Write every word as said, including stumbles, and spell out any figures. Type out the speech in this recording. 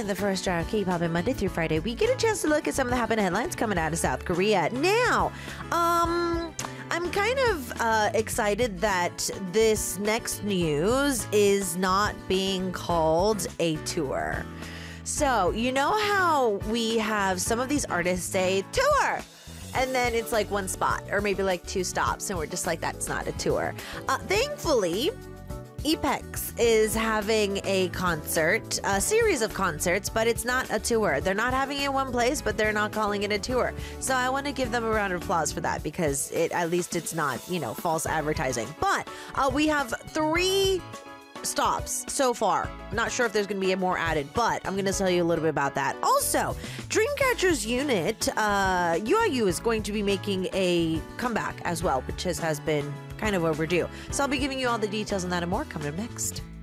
in the first hour of K-pop, and Monday through Friday, we get a chance to look at some of the happening headlines coming out of South Korea. Now, um, I'm kind of uh, excited that this next news is not being called a tour. So, you know how we have some of these artists say tour, and then it's like one spot or maybe like two stops, and we're just like, that's not a tour. Uh, thankfully, Apex is having a concert, a series of concerts, but it's not a tour. They're not having it in one place, but they're not calling it a tour. So I want to give them a round of applause for that, because it, at least it's not, you know, false advertising. But uh, we have three stops so far. Not sure if there's going to be more added, but I'm going to tell you a little bit about that. Also, Dreamcatcher's unit, uh, U I U is going to be making a comeback as well, which has, has been kind of overdue. So I'll be giving you all the details on that and more coming up next.